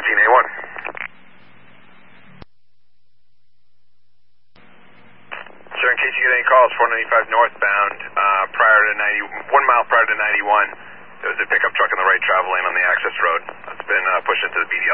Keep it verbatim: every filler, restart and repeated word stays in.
seventeen A one. Sir, in case you get any calls, four ninety-five northbound, uh, prior to ninety, one mile prior to ninety-one, there was a pickup truck in the right travel lane on the access road. It's been uh, pushed into the B D